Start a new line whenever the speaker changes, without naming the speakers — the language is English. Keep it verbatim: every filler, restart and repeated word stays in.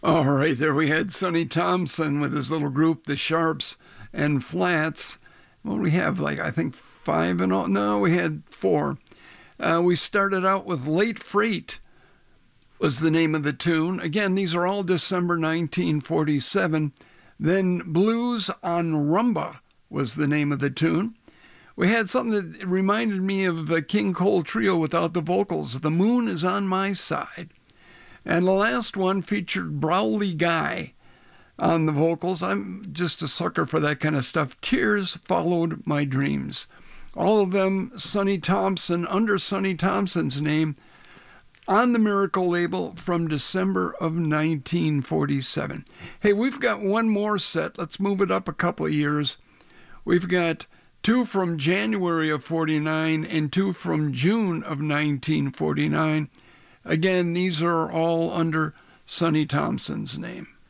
All right, there we had Sonny Thompson with his little group, the Sharps and Flats. Well, we have like, I think five and all. No, we had four. Uh, we started out with Late Freight was the name of the tune. Again, these are all December nineteen forty-seven. Then Blues on Rumba was the name of the tune. We had something that reminded me of the King Cole Trio without the vocals, The Moon is on My Side. And the last one featured Browley Guy on the vocals. I'm just a sucker for that kind of stuff. Tears Followed My Dreams. All of them Sonny Thompson, under Sonny Thompson's name, on the Miracle label from December of nineteen forty-seven. Hey, we've got one more set. Let's move it up a couple of years. We've got two from January of forty-nine and two from June of nineteen forty-nine. Again, these are all under Sonny Thompson's name.